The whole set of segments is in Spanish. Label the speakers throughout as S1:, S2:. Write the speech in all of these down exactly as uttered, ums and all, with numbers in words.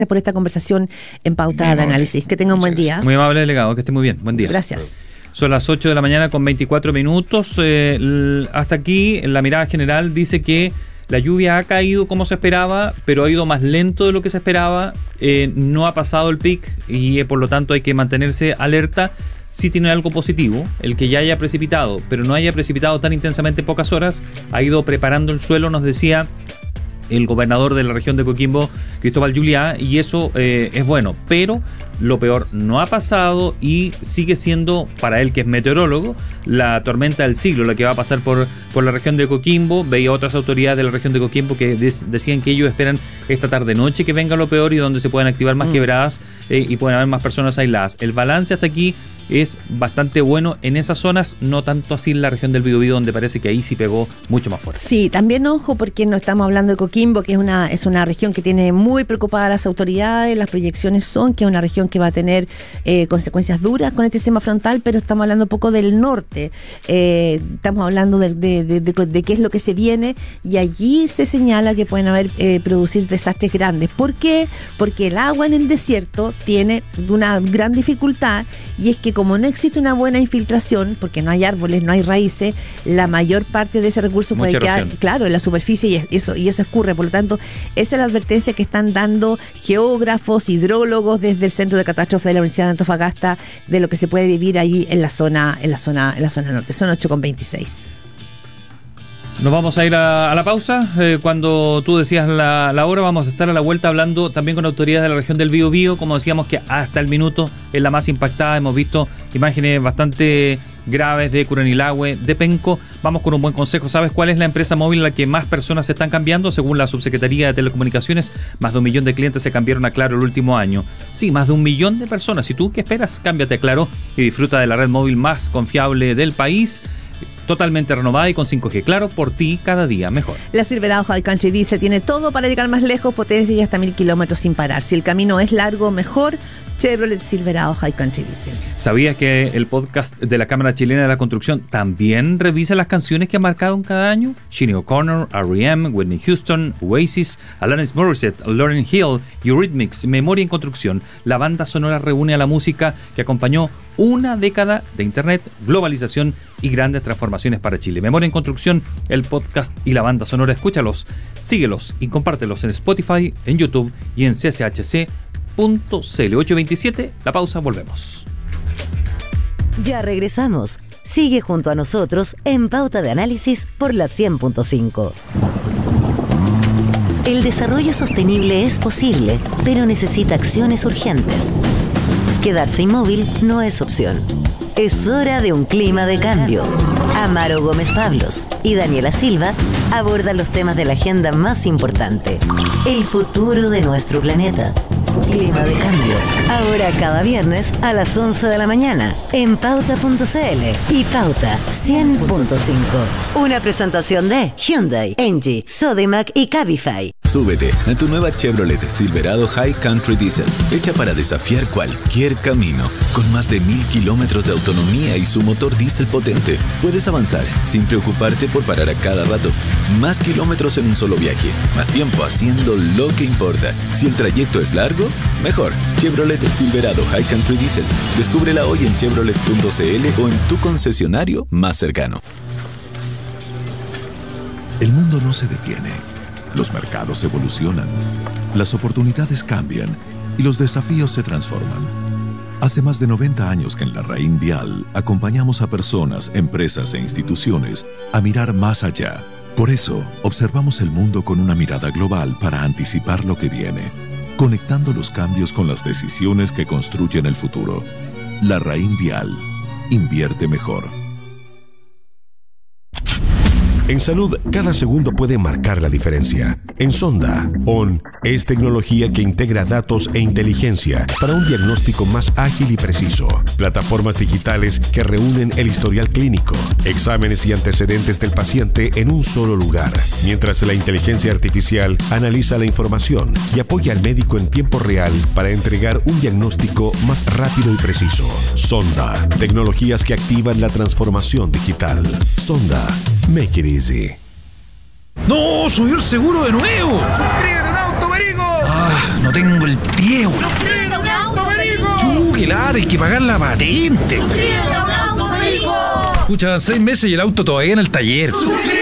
S1: por esta conversación en Pauta de Análisis. Que tenga un buen día.
S2: Muy amable, delegado, que esté muy bien. Buen día.
S1: Gracias.
S2: Son las ocho de la mañana con veinticuatro minutos. Eh, l- hasta aquí, la mirada general dice que la lluvia ha caído como se esperaba, pero ha ido más lento de lo que se esperaba. Eh, no ha pasado el pic y eh, por lo tanto hay que mantenerse alerta. Sí tiene algo positivo, el que ya haya precipitado, pero no haya precipitado tan intensamente en pocas horas, ha ido preparando el suelo, nos decía el gobernador de la región de Coquimbo, Cristóbal Juliá, y eso eh, es bueno, pero lo peor no ha pasado y sigue siendo, para él que es meteorólogo, la tormenta del siglo, la que va a pasar por, por la región de Coquimbo. Veía otras autoridades de la región de Coquimbo que des, decían que ellos esperan esta tarde-noche que venga lo peor y donde se puedan activar más mm. quebradas eh, y pueden haber más personas aisladas. El balance hasta aquí es bastante bueno en esas zonas, no tanto así en la región del Biobío, donde parece que ahí sí pegó mucho más fuerte.
S1: Sí, también ojo, porque no estamos hablando de Coquimbo, que es una, es una región que tiene muy preocupadas las autoridades. Las proyecciones son que es una región que va a tener eh, consecuencias duras con este sistema frontal, pero estamos hablando un poco del norte. Eh, estamos hablando de, de, de, de, de qué es lo que se viene, y allí se señala que pueden haber eh, producir desastres grandes. ¿Por qué? Porque el agua en el desierto tiene una gran dificultad, y es que como no existe una buena infiltración, porque no hay árboles, no hay raíces, la mayor parte de ese recurso puede
S2: Mucha
S1: quedar,
S2: erosión.
S1: claro, en la superficie, y eso, y eso escurre. Por lo tanto, esa es la advertencia que están dando geógrafos, hidrólogos desde el Centro de Catástrofe de la Universidad de Antofagasta, de lo que se puede vivir ahí en la zona, en la zona, en la zona norte. Son ocho con veintiséis.
S2: Nos vamos a ir a, a la pausa. Eh, cuando tú decías la, la hora, vamos a estar a la vuelta hablando también con autoridades de la región del Biobío. Como decíamos, que hasta el minuto es la más impactada. Hemos visto imágenes bastante graves de Curanilahue, de Penco. Vamos con un buen consejo. ¿Sabes cuál es la empresa móvil en la que más personas se están cambiando? Según la Subsecretaría de Telecomunicaciones, más de un millón de clientes se cambiaron a Claro el último año. Sí, más de un millón de personas. ¿Y tú qué esperas? Cámbiate a Claro y disfruta de la red móvil más confiable del país. Totalmente renovada y con cinco G. Claro, por ti cada día mejor.
S1: La Silverado High Country Diesel tiene todo para llegar más lejos, potencia y hasta mil kilómetros sin parar. Si el camino es largo, mejor Chevrolet Silverado High Country Diesel.
S2: ¿Sabías que el podcast de la Cámara Chilena de la Construcción también revisa las canciones que marcaron cada año? Sinead O'Connor, R E M, Whitney Houston, Oasis, Alanis Morissette, Lauryn Hill, Eurythmics, Memoria en Construcción. La banda sonora reúne a la música que acompañó una década de internet, globalización y grandes transformaciones para Chile. Memoria en Construcción, el podcast y la banda sonora. Escúchalos, síguelos y compártelos en Spotify, en YouTube y en c s h c punto c l. ocho veintisiete, la pausa, volvemos.
S3: Ya regresamos. Sigue junto a nosotros en Pauta de Análisis por la cien punto cinco. El desarrollo sostenible es posible, pero necesita acciones urgentes. Quedarse inmóvil no es opción. Es hora de un clima de cambio. Amaro Gómez Pablos y Daniela Silva abordan los temas de la agenda más importante. El futuro de nuestro planeta. Clima de cambio. Ahora cada viernes a las once de la mañana en pauta punto c l y Pauta cien punto cinco. Una presentación de Hyundai, Engie, Sodimac y Cabify.
S4: Súbete a tu nueva Chevrolet Silverado High Country Diesel, hecha para desafiar cualquier camino. Con más de mil kilómetros de autonomía y su motor diésel potente, puedes avanzar sin preocuparte por parar a cada rato. Más kilómetros en un solo viaje, más tiempo haciendo lo que importa. Si el trayecto es largo, mejor. Chevrolet Silverado High Country Diesel. Descúbrela hoy en chevrolet punto c l o en tu concesionario más cercano.
S5: El mundo no se detiene. Los mercados evolucionan, las oportunidades cambian y los desafíos se transforman. Hace más de noventa años que en la Raín Vial acompañamos a personas, empresas e instituciones a mirar más allá. Por eso, observamos el mundo con una mirada global para anticipar lo que viene, conectando los cambios con las decisiones que construyen el futuro. La Raín Vial. Invierte mejor.
S6: En salud, cada segundo puede marcar la diferencia. En Sonda, O N es tecnología que integra datos e inteligencia para un diagnóstico más ágil y preciso. Plataformas digitales que reúnen el historial clínico, exámenes y antecedentes del paciente en un solo lugar, mientras la inteligencia artificial analiza la información y apoya al médico en tiempo real para entregar un diagnóstico más rápido y preciso. Sonda, tecnologías que activan la transformación digital. Sonda, make it easy.
S7: ¡No! ¡Subió el seguro de nuevo!
S8: ¡Suscríbete a un auto, perico!
S7: Ah, no no tengo el pie, weón. Chu, qué lata, hay que pagar la patente. Escucha, seis meses y el auto todavía en el taller.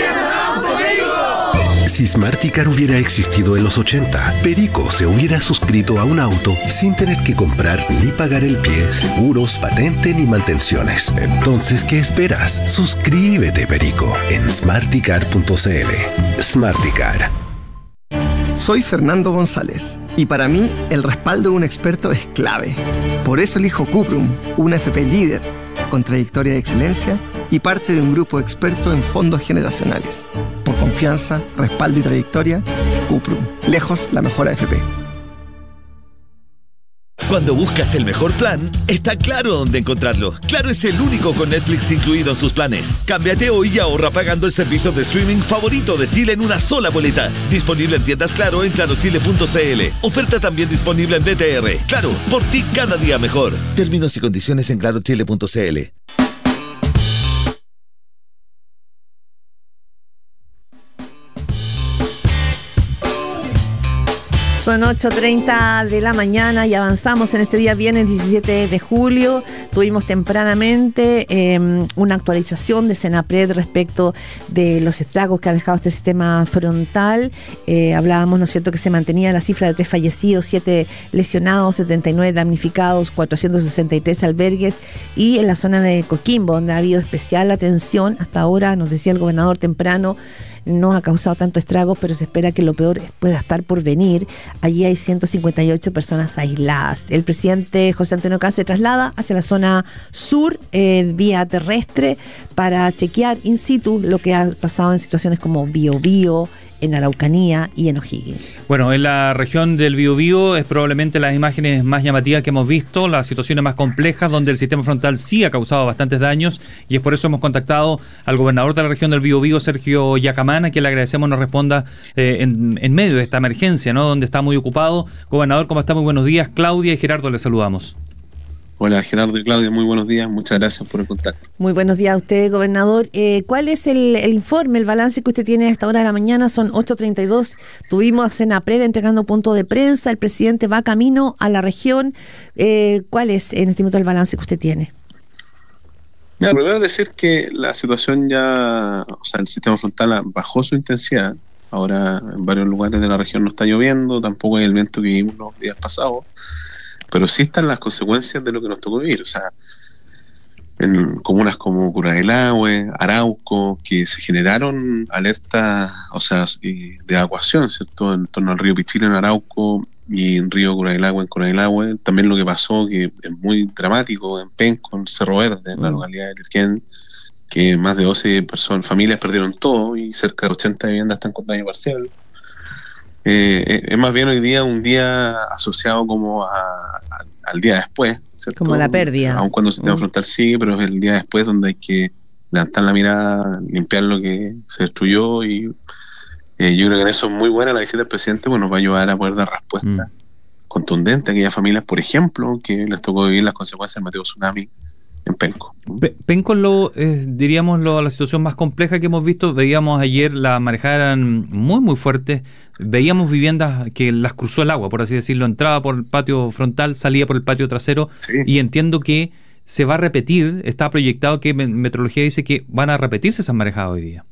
S8: Si Smarticar hubiera existido en los ochenta, Perico se hubiera suscrito a un auto sin tener que comprar ni pagar el pie, seguros, patente ni mantenciones. Entonces, ¿qué esperas? Suscríbete, Perico, en smarticar punto c l. Smarticar.
S9: Soy Fernando González y para mí el respaldo de un experto es clave. Por eso elijo Cuprum, una F P líder, con trayectoria de excelencia y parte de un grupo experto en fondos generacionales. Por confianza, respaldo y trayectoria, Cuprum. Lejos la mejor A F P.
S10: Cuando buscas el mejor plan, está claro dónde encontrarlo. Claro es el único con Netflix incluido en sus planes. Cámbiate hoy y ahorra pagando el servicio de streaming favorito de Chile en una sola boleta. Disponible en tiendas Claro en claro chile punto c l. Oferta también disponible en B T R. Claro, por ti cada día mejor. Términos y condiciones en claro chile punto c l.
S1: Son ocho treinta de la mañana y avanzamos en este día viernes diecisiete de julio. Tuvimos tempranamente eh, una actualización de Senapred respecto de los estragos que ha dejado este sistema frontal. Eh, hablábamos, ¿no es cierto?, que se mantenía la cifra de tres fallecidos, siete lesionados, setenta y nueve damnificados, cuatrocientos sesenta y tres albergues, y en la zona de Coquimbo, donde ha habido especial atención. Hasta ahora, nos decía el gobernador temprano, no ha causado tanto estragos, pero se espera que lo peor pueda estar por venir. Allí hay ciento cincuenta y ocho personas aisladas. El presidente José Antonio Kast se traslada hacia la zona sur, eh, vía terrestre, para chequear in situ lo que ha pasado en situaciones como Biobío, en Araucanía y en O'Higgins.
S2: Bueno, en la región del Biobío es probablemente las imágenes más llamativas que hemos visto, las situaciones más complejas donde el sistema frontal sí ha causado bastantes daños, y es por eso hemos contactado al gobernador de la región del Biobío, Sergio Yacamán, a quien le agradecemos nos responda eh, en, en medio de esta emergencia, ¿no?, donde está muy ocupado. Gobernador, ¿cómo está? Muy buenos días. Claudia y Gerardo, le saludamos.
S11: Hola Gerardo y Claudia, muy buenos días, muchas gracias por el contacto.
S1: Muy buenos días a usted, gobernador. Eh, ¿Cuál es el, el informe, el balance que usted tiene a esta hora de la mañana? Son ocho treinta y dos, tuvimos a Senapred entregando punto de prensa, el presidente va camino a la región. Eh, ¿Cuál es en este momento el balance que usted tiene?
S11: Mira, primero decir que la situación ya, o sea, el sistema frontal bajó su intensidad. Ahora en varios lugares de la región no está lloviendo, tampoco hay el viento que vimos los días pasados. Pero sí están las consecuencias de lo que nos tocó vivir, o sea, en comunas como Curahilahue, Arauco, que se generaron alertas, o sea, de evacuación, ¿cierto?, en torno al río Pichilemu en Arauco y en río Curahilahue en Curahilahue. También lo que pasó, que es muy dramático, en Penco, en Cerro Verde, en la localidad de Lirquén, que más de doce personas, familias perdieron todo y cerca de ochenta viviendas están con daño parcial. Eh, es más bien hoy día un día asociado como a, a, al día después, ¿cierto?
S1: Como la pérdida.
S11: Aun cuando el sistema
S1: mm.
S11: frontal sigue, pero es el día después donde hay que levantar la mirada, limpiar lo que se destruyó, y eh, yo creo que en eso es muy buena la visita del presidente, pues nos va a ayudar a poder dar respuesta mm. contundente a aquellas familias, por ejemplo, que les tocó vivir las consecuencias del Mateo Tsunami en Penco.
S2: Penco lo, eh, diríamos, lo, la situación más compleja que hemos visto. Veíamos ayer las marejadas eran muy muy fuertes, veíamos viviendas que las cruzó el agua, por así decirlo, entraba por el patio frontal, salía por el patio trasero, sí. Y entiendo que se va a repetir, está proyectado que Meteorología dice que van a repetirse esas marejadas hoy día.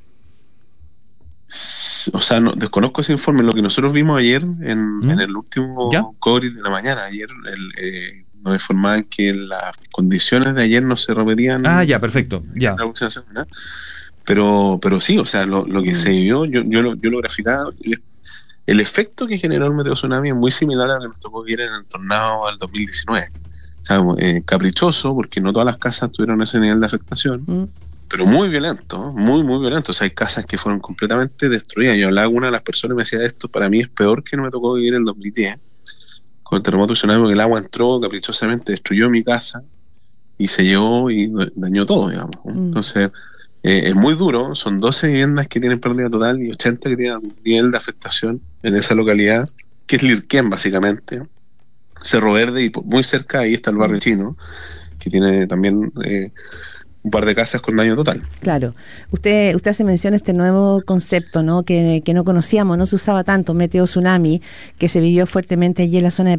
S11: O sea, no, desconozco ese informe. Lo que nosotros vimos ayer en, ¿Mm? en el último coverage de la mañana, ayer el, eh, nos informaban que las condiciones de ayer no se repetían.
S2: Ah, ya, perfecto, ya.
S11: ¿no? Pero, pero sí, o sea, lo, lo que mm. se vio, yo, yo, lo, yo lo graficaba, el, el efecto que generó el Meteo Tsunami es muy similar a lo que nos tocó vivir en el tornado del dos mil diecinueve. O sea, eh, caprichoso, porque no todas las casas tuvieron ese nivel de afectación, mm. pero muy violento, muy, muy violento. O sea, hay casas que fueron completamente destruidas. Yo hablaba con una de las personas y me decía, esto para mí es peor que no me tocó vivir en el dos mil diez. Con el terremoto tsunami, porque el agua entró caprichosamente, destruyó mi casa y se llevó y dañó todo, digamos. Mm. Entonces, eh, es muy duro. Son doce viviendas que tienen pérdida total y ochenta que tienen un nivel de afectación en esa localidad, que es Lirquén, básicamente. Cerro Verde, y muy cerca ahí está el barrio chino, que tiene también eh, un par de casas con daño total.
S1: Claro. Usted usted hace mención a este nuevo concepto, ¿no? Que, que no conocíamos, no se usaba tanto, meteo tsunami, que se vivió fuertemente allí en la zona de